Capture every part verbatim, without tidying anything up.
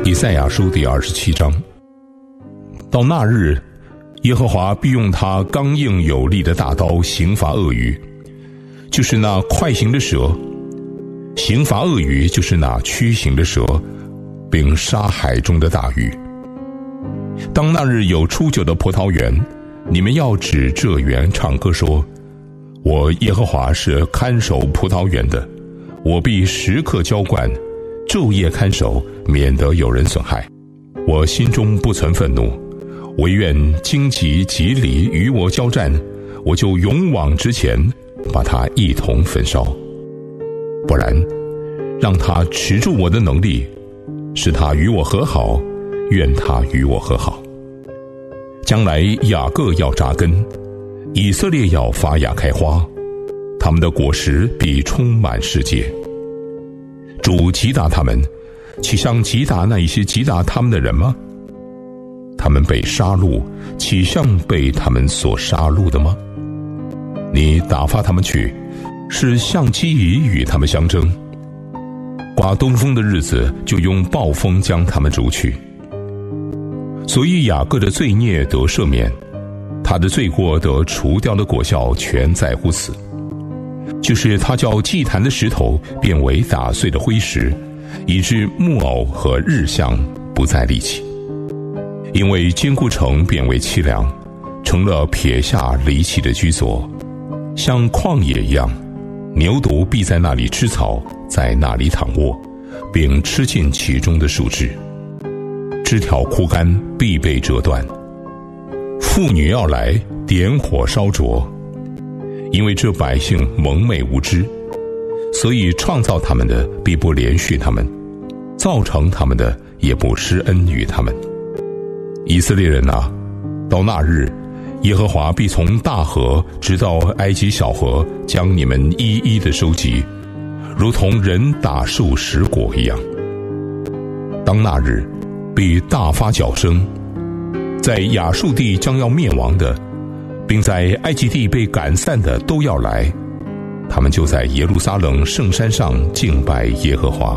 以赛亚书第二十七章。到那日，耶和华必用他刚硬有力的大刀刑罚鳄鱼，就是那快行的蛇；刑罚鳄鱼，就是那曲行的蛇，并杀海中的大鱼。当那日有出酒的葡萄园，你们要指这园唱歌说：我耶和华是看守葡萄园的，我必时刻浇灌，昼夜看守，免得有人损害。我心中不存愤怒，惟愿荆棘蒺藜与我交战，我就勇往直前，把它一同焚烧。不然，让他持住我的能力，使他与我和好，愿他与我和好。将来雅各要扎根，以色列要发芽开花，他们的果实必充满世界。主击打他们，岂像击打那一些击打他们的人吗？他们被杀戮，岂像被他们所杀戮的吗？你打发他们去，是像机蚁与他们相争。刮东风的日子，就用暴风将他们逐去。所以雅各的罪孽得赦免，他的罪过得除掉的果效全在乎此，就是他叫祭坛的石头变为打碎的灰石，以致木偶和日像不再立起。因为坚固城变为凄凉，成了撇下离弃的居所，像旷野一样，牛犊必在那里吃草，在那里躺卧，并吃尽其中的树枝。枝条枯干，必被折断。妇女要来点火烧灼，因为这百姓蒙昧无知，所以创造他们的必不怜恤他们，造成他们的也不施恩于他们。以色列人啊，到那日，耶和华必从大河直到埃及小河，将你们一一的收集，如同人打树拾果一样。当那日，必大发角声，在亚述地将要灭亡的，并在埃及地被赶散的都要来，他们就在耶路撒冷圣山上敬拜耶和华。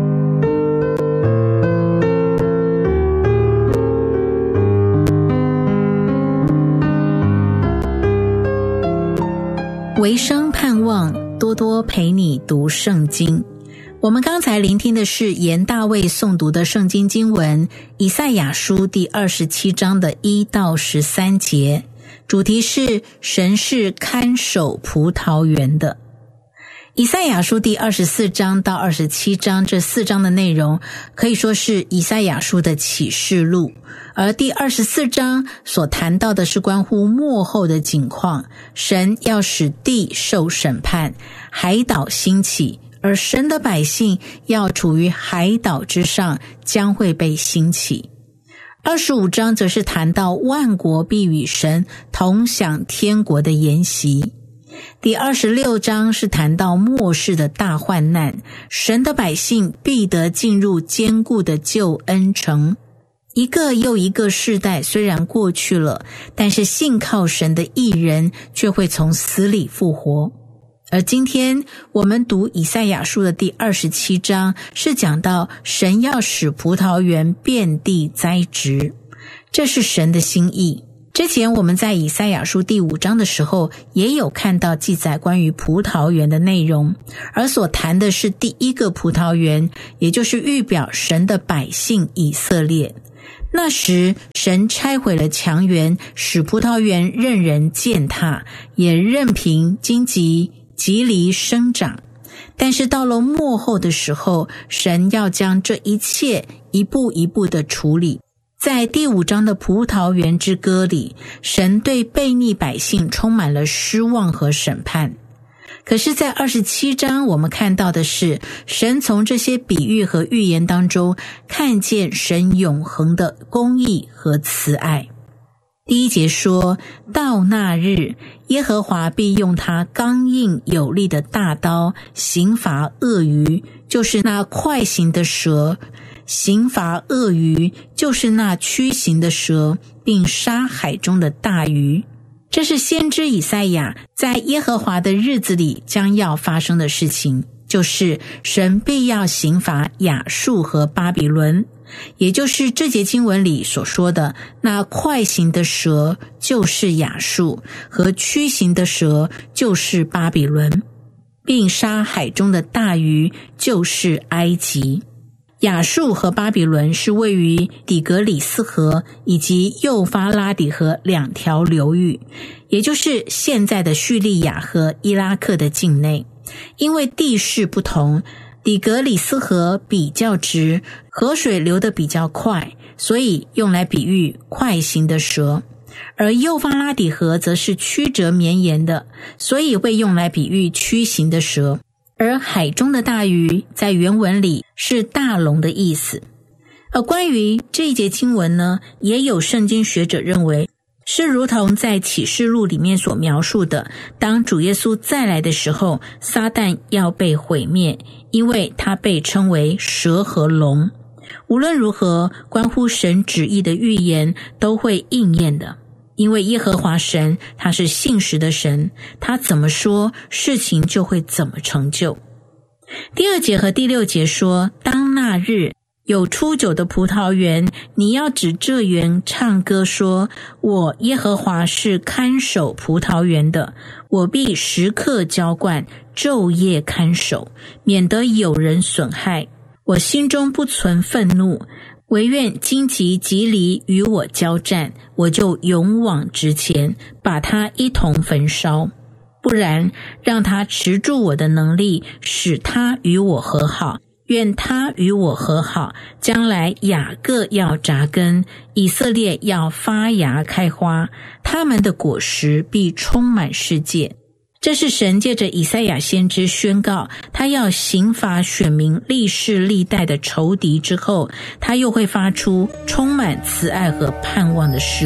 维生盼望多多陪你读圣经。我们刚才聆听的是严大卫诵读的圣经经文以赛亚书第二十七章的一到十三节，主题是神是看守葡萄园的。以赛亚书第二十四章到二十七章这四章的内容可以说是以赛亚书的启示录，而第二十四章所谈到的是关乎末后的景况，神要使地受审判，海岛兴起，而神的百姓要处于海岛之上，将会被兴起。二十五章则是谈到万国必与神同享天国的筵席。第二十六章是谈到末世的大患难，神的百姓必得进入坚固的救恩城。一个又一个世代虽然过去了，但是信靠神的义人却会从死里复活。而今天我们读以赛亚书的第二十七章，是讲到神要使葡萄园遍地栽植，这是神的心意。之前我们在以赛亚书第五章的时候也有看到记载关于葡萄园的内容，而所谈的是第一个葡萄园，也就是预表神的百姓以色列。那时神拆毁了墙垣，使葡萄园任人践踏，也任凭荆棘蒺藜生长。但是到了末后的时候，神要将这一切一步一步的处理。在第五章的葡萄园之歌里，神对悖逆百姓充满了失望和审判。可是在二十七章我们看到的是，神从这些比喻和预言当中看见神永恒的公义和慈爱。第一节说，到那日，耶和华必用他刚硬有力的大刀刑罚鳄鱼，就是那快行的蛇；刑罚鳄鱼，就是那曲行的蛇，并杀海中的大鱼。这是先知以赛亚在耶和华的日子里将要发生的事情，就是神必要刑罚亚述和巴比伦， 也就是这节经文里所说的那快行的蛇就是亚述，和曲行的蛇就是巴比伦，并杀海中的大鱼就是埃及。亚述和巴比伦是位于底格里斯河以及幼发拉底河两条流域，也就是现在的叙利亚和伊拉克的境内。因为地势不同，底格里斯河比较直，河水流得比较快，所以用来比喻快行的蛇。而幼发拉底河则是曲折绵延的，所以会用来比喻曲行的蛇。而海中的大鱼在原文里是大龙的意思。而关于这一节经文呢，也有圣经学者认为是如同在启示录里面所描述的，当主耶稣再来的时候，撒旦要被毁灭，因为他被称为蛇和龙。无论如何，关乎神旨意的预言都会应验的，因为耶和华神他是信实的神，他怎么说，事情就会怎么成就。第二节和第六节说，当那日有出酒的葡萄园，你要指这园唱歌说，我耶和华是看守葡萄园的，我必时刻浇灌，昼夜看守，免得有人损害。我心中不存愤怒，惟愿荆棘棘藜与我交战，我就勇往直前，把它一同焚烧。不然，让他持住我的能力，使他与我和好。愿他与我和好，将来雅各要扎根，以色列要发芽开花，他们的果实必充满世界。这是神借着以赛亚先知宣告，他要刑罚选民历世历代的仇敌之后，他又会发出充满慈爱和盼望的事